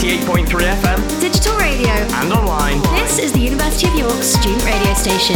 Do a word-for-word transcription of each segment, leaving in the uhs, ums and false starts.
ninety-eight point three F M, digital radio, and online. This is the University of York student radio station.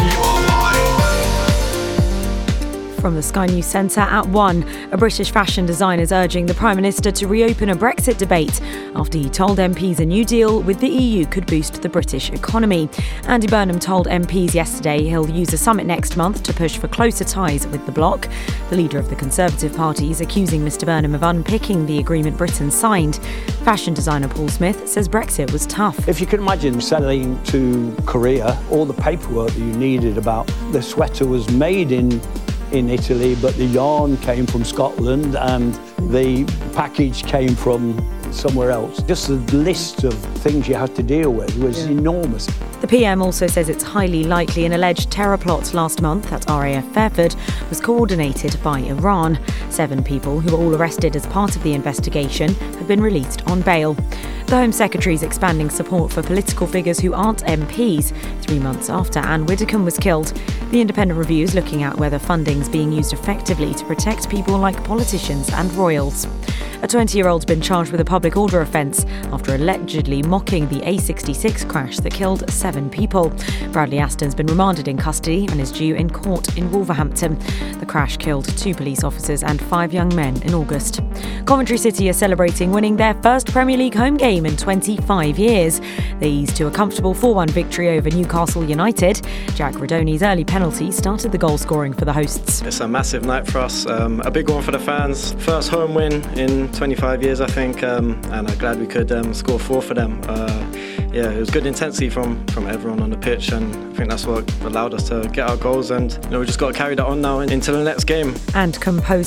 From the Sky News Centre at one, a British fashion designer is urging the Prime Minister to reopen a Brexit debate after he told M Ps a new deal with the E U could boost the British economy. Andy Burnham told M Ps yesterday he'll use a summit next month to push for closer ties with the bloc. The leader of the Conservative Party is accusing Mr Burnham of unpicking the agreement Britain signed. Fashion designer Paul Smith says Brexit was tough. If you can imagine selling to Korea, all the paperwork that you needed about the sweater was made in in Italy, but the yarn came from Scotland and the package came from somewhere else. Just the list of things you had to deal with was yeah. enormous. The P M also says it's highly likely an alleged terror plot last month at R A F Fairford was coordinated by Iran. Seven people who were all arrested as part of the investigation have been released on bail. The Home Secretary is expanding support for political figures who aren't M Ps, three months after Anne Widdecombe was killed. The Independent Review is looking at whether funding's being used effectively to protect people like politicians and royals. A twenty-year-old's been charged with a public order offence after allegedly mocking the A sixty-six crash that killed seven people. Bradley Aston's been remanded in custody and is due in court in Wolverhampton. The crash killed two police officers and five young men in August. Coventry City are celebrating winning their first Premier League home game in twenty-five years. They eased to a comfortable four one victory over Newcastle United. Jack Rodoni's early penalty started the goal scoring for the hosts. It's a massive night for us, um, a big one for the fans. First home win in twenty-five years, I think, um, and I'm glad we could um, score four for them. Uh, yeah, it was good intensity from, from everyone on the pitch, and I think that's what allowed us to get our goals, and you know, we just got to carry that on now into the next game. And composer